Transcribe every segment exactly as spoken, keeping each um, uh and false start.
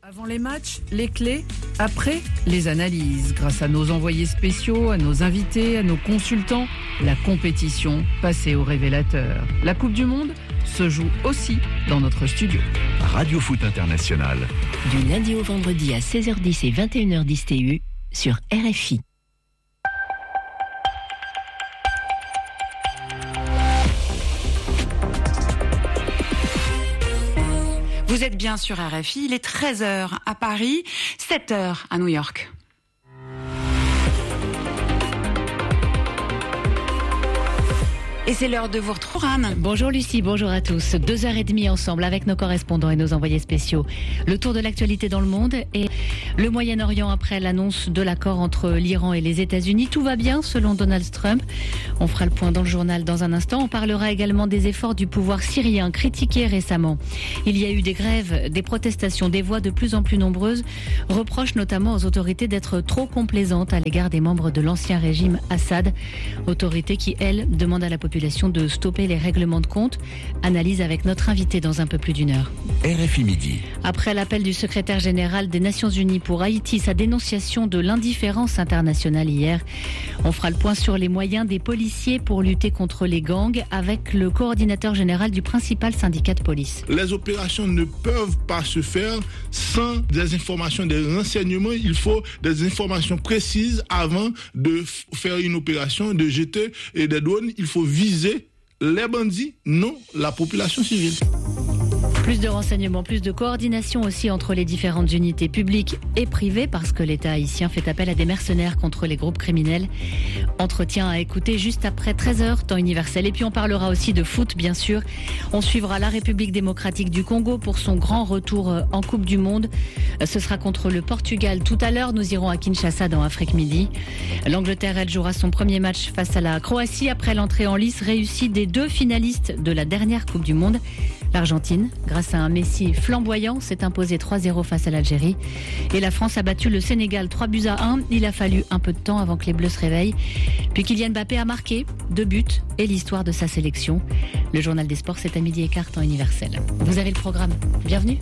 Avant les matchs, les clés, après, les analyses. Grâce à nos envoyés spéciaux, à nos invités, à nos consultants, la compétition passée au révélateur. La Coupe du Monde se joue aussi dans notre studio. Radio Foot International. Du lundi au vendredi à seize heures dix et vingt et une heures dix T U sur R F I. Vous êtes bien sur R F I, il est treize heures à Paris, sept heures à New York. Et c'est l'heure de vous retrouver, Anne. Bonjour Lucie, bonjour à tous. Deux heures et demie ensemble avec nos correspondants et nos envoyés spéciaux. Le tour de l'actualité dans le monde et le Moyen-Orient après l'annonce de l'accord entre l'Iran et les États-Unis. Tout va bien selon Donald Trump. On fera le point dans le journal dans un instant. On parlera également des efforts du pouvoir syrien critiqués récemment. Il y a eu des grèves, des protestations, des voix de plus en plus nombreuses. Reprochent notamment aux autorités d'être trop complaisantes à l'égard des membres de l'ancien régime Assad. Autorités qui, elles, demandent à la population de stopper les règlements de compte. Analyse avec notre invité dans un peu plus d'une heure. R F I Midi. Après l'appel du secrétaire général des Nations Unies pour Haïti, sa dénonciation de l'indifférence internationale hier, on fera le point sur les moyens des policiers pour lutter contre les gangs avec le coordinateur général du principal syndicat de police. Les opérations ne peuvent pas se faire sans des informations, des renseignements. Il faut des informations précises avant de faire une opération, de jeter des drones. Il faut viser les bandits, non la population civile. Plus de renseignements, plus de coordination aussi entre les différentes unités publiques et privées parce que l'État haïtien fait appel à des mercenaires contre les groupes criminels. Entretien à écouter juste après treize heures, temps universel. Et puis on parlera aussi de foot, bien sûr. On suivra la République démocratique du Congo pour son grand retour en Coupe du Monde. Ce sera contre le Portugal tout à l'heure. Nous irons à Kinshasa dans Afrique Midi. L'Angleterre, elle jouera son premier match face à la Croatie après l'entrée en lice réussie des deux finalistes de la dernière Coupe du Monde. L'Argentine, grâce à un Messi flamboyant, s'est imposée trois zéro face à l'Algérie. Et la France a battu le Sénégal trois buts à un. Il a fallu un peu de temps avant que les Bleus se réveillent. Puis Kylian Mbappé a marqué deux buts et l'histoire de sa sélection. Le journal des sports, c'est à midi et quart, temps universel. Vous avez le programme. Bienvenue.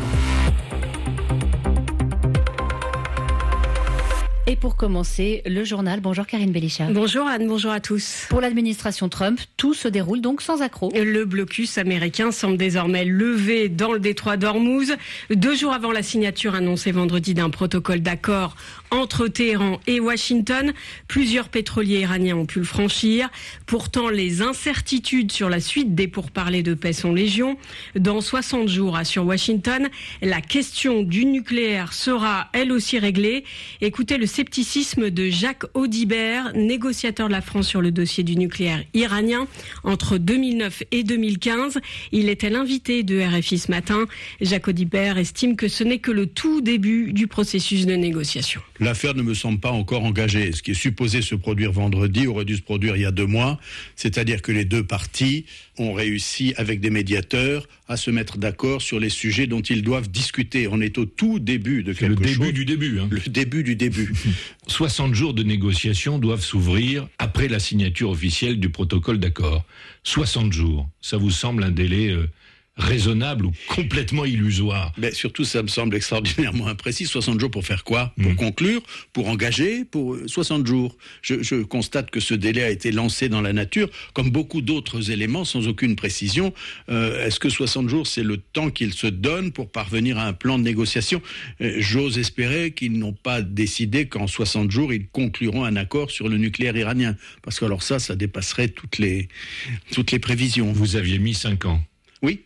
Et pour commencer, le journal. Bonjour Karine Bélicha. Bonjour Anne, bonjour à tous. Pour l'administration Trump, tout se déroule donc sans accroc. Le blocus américain semble désormais levé dans le détroit d'Ormuz. Deux jours avant la signature annoncée vendredi d'un protocole d'accord entre Téhéran et Washington, plusieurs pétroliers iraniens ont pu le franchir. Pourtant, les incertitudes sur la suite des pourparlers de paix sont légion. Dans soixante jours, assure Washington, la question du nucléaire sera elle aussi réglée. Écoutez le scepticisme de Jacques Audibert, négociateur de la France sur le dossier du nucléaire iranien entre deux mille neuf et deux mille quinze. Il était l'invité de R F I ce matin. Jacques Audibert estime que ce n'est que le tout début du processus de négociation. L'affaire ne me semble pas encore engagée. Ce qui est supposé se produire vendredi aurait dû se produire il y a deux mois. C'est-à-dire que les deux parties ont réussi, avec des médiateurs, à se mettre d'accord sur les sujets dont ils doivent discuter. On est au tout début de quelque chose. Le début du début. Hein. Le début du début. soixante jours de négociations doivent s'ouvrir après la signature officielle du protocole d'accord. soixante jours. Ça vous semble un délai euh, raisonnable ou complètement illusoire? Mais surtout, ça me semble extraordinairement imprécis. soixante jours pour faire quoi? Pour mmh. conclure? Pour engager? Pour soixante jours. Je, je constate que ce délai a été lancé dans la nature, comme beaucoup d'autres éléments, sans aucune précision. Euh, est-ce que soixante jours, c'est le temps qu'ils se donnent pour parvenir à un plan de négociation? euh, J'ose espérer qu'ils n'ont pas décidé qu'en soixante jours, ils concluront un accord sur le nucléaire iranien. Parce que alors ça, ça dépasserait toutes les, toutes les prévisions. Vous aviez mis cinq ans. Oui.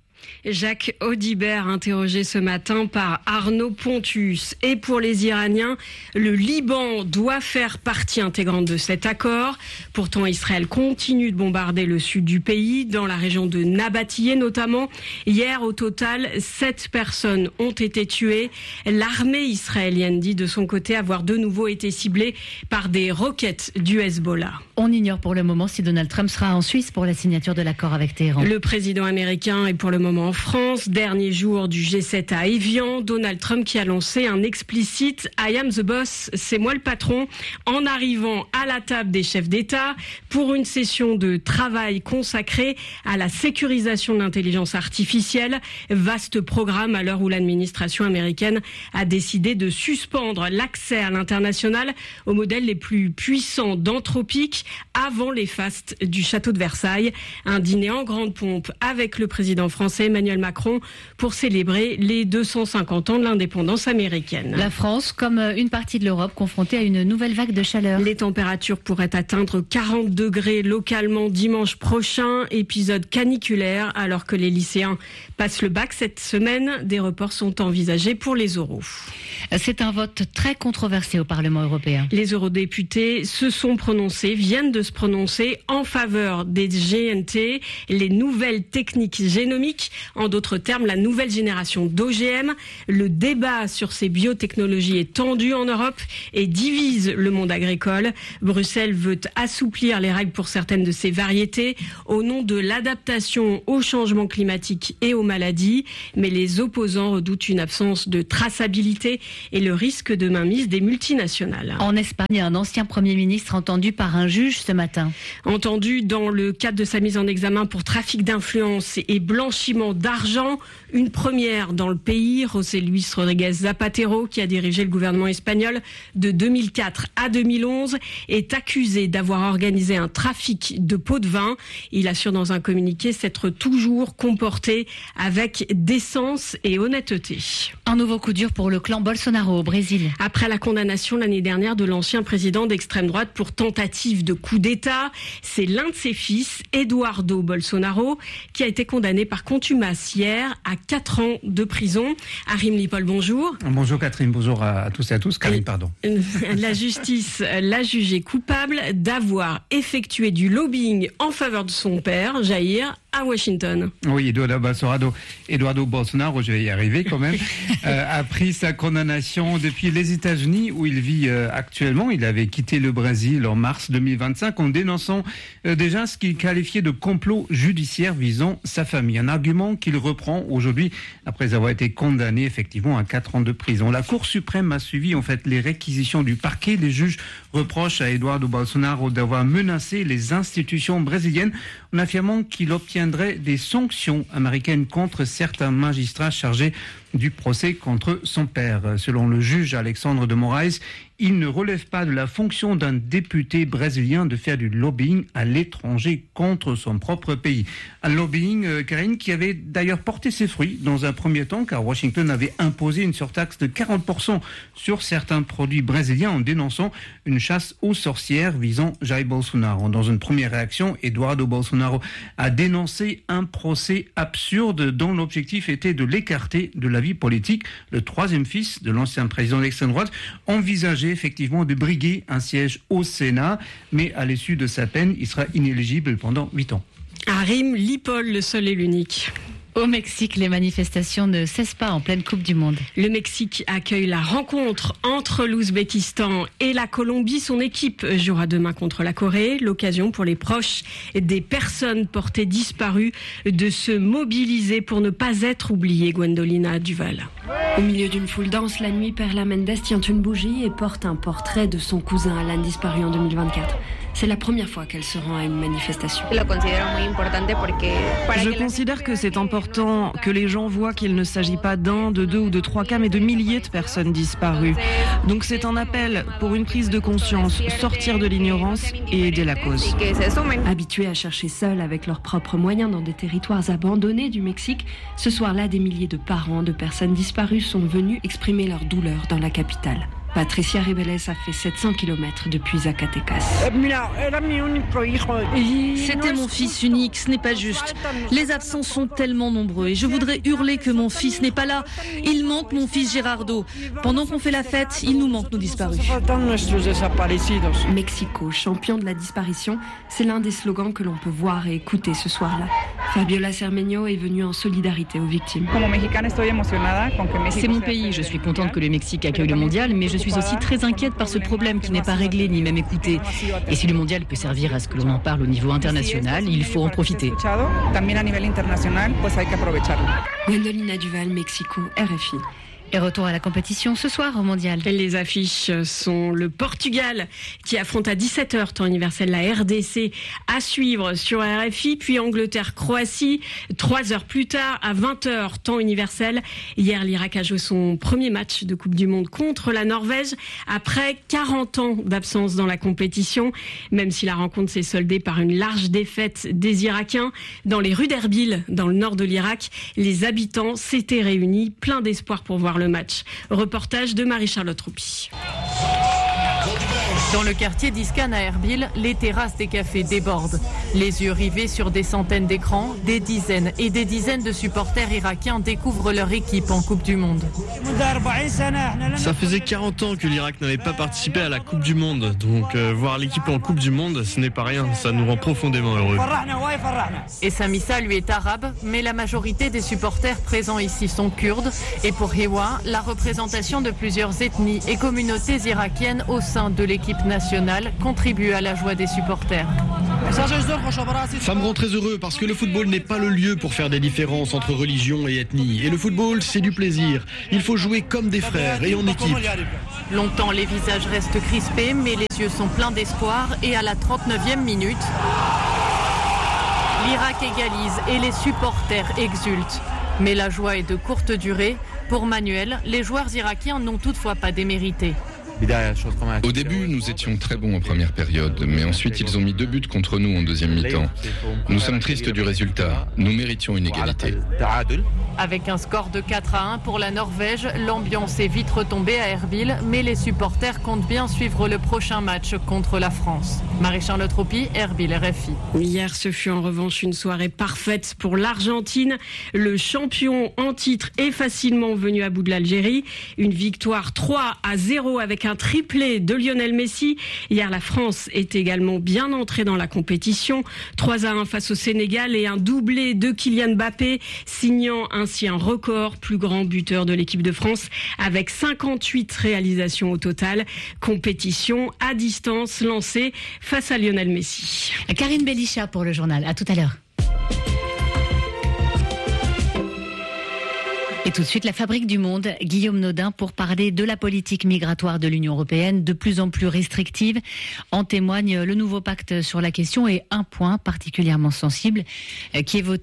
Jacques Audibert, interrogé ce matin par Arnaud Pontus. Et pour les Iraniens, le Liban doit faire partie intégrante de cet accord. Pourtant, Israël continue de bombarder le sud du pays, dans la région de Nabatiyeh notamment. Hier, au total, sept personnes ont été tuées. L'armée israélienne dit de son côté avoir de nouveau été ciblée par des roquettes du Hezbollah. On ignore pour le moment si Donald Trump sera en Suisse pour la signature de l'accord avec Téhéran. Le président américain est pour le moment en France, dernier jour du G sept à Évian, Donald Trump qui a lancé un explicite « I am the boss », c'est moi le patron, en arrivant à la table des chefs d'État pour une session de travail consacrée à la sécurisation de l'intelligence artificielle. Vaste programme à l'heure où l'administration américaine a décidé de suspendre l'accès à l'international aux modèles les plus puissants d'Anthropic avant les fastes du château de Versailles. Un dîner en grande pompe avec le président français Emmanuel Macron pour célébrer les deux cent cinquante ans de l'indépendance américaine. La France, comme une partie de l'Europe, confrontée à une nouvelle vague de chaleur. Les températures pourraient atteindre quarante degrés localement dimanche prochain, épisode caniculaire, alors que les lycéens passent le bac cette semaine. Des reports sont envisagés pour les oraux. C'est un vote très controversé au Parlement européen. Les eurodéputés se sont prononcés, viennent de se prononcer en faveur des G N T, les nouvelles techniques génomiques, en d'autres termes la nouvelle génération d'O G M. Le débat sur ces biotechnologies est tendu en Europe et divise le monde agricole. Bruxelles veut assouplir les règles pour certaines de ces variétés au nom de l'adaptation au changement climatique et aux maladies, mais les opposants redoutent une absence de traçabilité et le risque de mainmise des multinationales. En Espagne, un ancien Premier ministre entendu par un juge ce matin. Entendu dans le cadre de sa mise en examen pour trafic d'influence et blanchiment d'argent, une première dans le pays. José Luis Rodríguez Zapatero, qui a dirigé le gouvernement espagnol de deux mille quatre à deux mille onze, est accusé d'avoir organisé un trafic de pots de vin. Il assure dans un communiqué s'être toujours comporté avec décence et honnêteté. Un nouveau coup dur pour le clan Bolsonaro au Brésil. Après la condamnation l'année dernière de l'ancien président d'extrême droite pour tentative de coup d'État, c'est l'un de ses fils, Eduardo Bolsonaro, qui a été condamné par contumace hier à quatre ans de prison. Arim Lipol, bonjour. Bonjour Catherine, bonjour à tous et à tous. Karine, pardon. La justice l'a jugé coupable d'avoir effectué du lobbying en faveur de son père, Jair, à Washington. Oui, Eduardo Bolsonaro, Eduardo Bolsonaro, je vais y arriver quand même, euh, a pris sa condamnation depuis les États-Unis où il vit euh, actuellement. Il avait quitté le Brésil en mars deux mille vingt-cinq en dénonçant euh, déjà ce qu'il qualifiait de complot judiciaire visant sa famille. Un argument qu'il reprend aujourd'hui après avoir été condamné effectivement à quatre ans de prison. La Cour suprême a suivi en fait les réquisitions du parquet. Les juges reprochent à Eduardo Bolsonaro d'avoir menacé les institutions brésiliennes en affirmant qu'il obtiendrait des sanctions américaines contre certains magistrats chargés du procès contre son père. Selon le juge Alexandre de Moraes, il ne relève pas de la fonction d'un député brésilien de faire du lobbying à l'étranger contre son propre pays. Un lobbying, euh, Karine, qui avait d'ailleurs porté ses fruits dans un premier temps, car Washington avait imposé une surtaxe de quarante pour cent sur certains produits brésiliens en dénonçant une chasse aux sorcières visant Jair Bolsonaro. Dans une première réaction, Eduardo Bolsonaro a dénoncé un procès absurde dont l'objectif était de l'écarter de la vie politique. Le troisième fils de l'ancien président d'extrême droite envisageait effectivement de briguer un siège au Sénat, mais à l'issue de sa peine, il sera inéligible pendant huit ans. Arim Lipol, le seul et l'unique. Au Mexique, les manifestations ne cessent pas en pleine Coupe du Monde. Le Mexique accueille la rencontre entre l'Ouzbékistan et la Colombie. Son équipe jouera demain contre la Corée. L'occasion pour les proches des personnes portées disparues de se mobiliser pour ne pas être oubliées. Gwendolina Duval. Au milieu d'une foule dense, la nuit, Perla Mendes tient une bougie et porte un portrait de son cousin Alan disparu en deux mille vingt-quatre. C'est la première fois qu'elle se rend à une manifestation. Je considère que c'est important que les gens voient qu'il ne s'agit pas d'un, de deux ou de trois cas, mais de milliers de personnes disparues. Donc c'est un appel pour une prise de conscience, sortir de l'ignorance et aider la cause. Habitués à chercher seuls avec leurs propres moyens dans des territoires abandonnés du Mexique, ce soir-là, des milliers de parents de personnes disparues sont venus exprimer leur douleur dans la capitale. Patricia Ribeles a fait sept cents kilomètres depuis Zacatecas. C'était mon fils unique, ce n'est pas juste. Les absents sont tellement nombreux et je voudrais hurler que mon fils n'est pas là. Il manque mon fils Gerardo. Pendant qu'on fait la fête, il nous manque nos disparus. Mexico, champion de la disparition, c'est l'un des slogans que l'on peut voir et écouter ce soir-là. Fabiola Cermeño est venue en solidarité aux victimes. C'est mon pays, je suis contente que le Mexique accueille le mondial, mais je suis aussi très inquiète par ce problème qui n'est pas réglé ni même écouté. Et si le mondial peut servir à ce que l'on en parle au niveau international, il faut en profiter. Gwendolina Duval, Mexico, R F I. Et retour à la compétition ce soir au Mondial. Les affiches sont le Portugal qui affronte à dix-sept heures temps universel la R D C à suivre sur R F I, puis Angleterre-Croatie trois heures plus tard à vingt heures temps universel. Hier, l'Irak a joué son premier match de Coupe du Monde contre la Norvège après quarante ans d'absence dans la compétition. Même si la rencontre s'est soldée par une large défaite des Irakiens, dans les rues d'Erbil, dans le nord de l'Irak, les habitants s'étaient réunis, plein d'espoir pour voir le match. Reportage de Marie-Charlotte Roupi. Dans le quartier d'Iskan à Erbil, les terrasses des cafés débordent. Les yeux rivés sur des centaines d'écrans, des dizaines et des dizaines de supporters irakiens découvrent leur équipe en Coupe du Monde. Ça faisait quarante ans que l'Irak n'avait pas participé à la Coupe du Monde. Donc euh, voir l'équipe en Coupe du Monde, ce n'est pas rien. Ça nous rend profondément heureux. Et Samissa, lui, est arabe, mais la majorité des supporters présents ici sont kurdes. Et pour Hewa, la représentation de plusieurs ethnies et communautés irakiennes au sein de l'équipe nationale contribue à la joie des supporters. Ça me rend très heureux parce que le football n'est pas le lieu pour faire des différences entre religions et ethnies. Et le football, c'est du plaisir. Il faut jouer comme des frères et en équipe. Longtemps, les visages restent crispés, mais les yeux sont pleins d'espoir. Et à la trente-neuvième minute, l'Irak égalise et les supporters exultent. Mais la joie est de courte durée. Pour Manuel, les joueurs irakiens n'ont toutefois pas démérité. Au début, nous étions très bons en première période, mais ensuite ils ont mis deux buts contre nous en deuxième mi-temps. Nous sommes tristes du résultat. Nous méritions une égalité. Avec un score de quatre à un pour la Norvège, l'ambiance est vite retombée à Erbil, mais les supporters comptent bien suivre le prochain match contre la France. Marie-Charlotte Roupi, Erbil, R F I. Hier, ce fut en revanche une soirée parfaite pour l'Argentine. Le champion en titre est facilement venu à bout de l'Algérie. Une victoire trois à zéro avec un triplé de Lionel Messi. Hier, la France est également bien entrée dans la compétition. trois à un face au Sénégal et un doublé de Kylian Mbappé, signant ainsi un record, plus grand buteur de l'équipe de France avec cinquante-huit réalisations au total. Compétition à distance lancée face à Lionel Messi. Karine Belisha pour le journal. À tout à l'heure. Et tout de suite, la Fabrique du Monde, Guillaume Nodin, pour parler de la politique migratoire de l'Union européenne, de plus en plus restrictive. En témoigne le nouveau pacte sur la question et un point particulièrement sensible qui est voté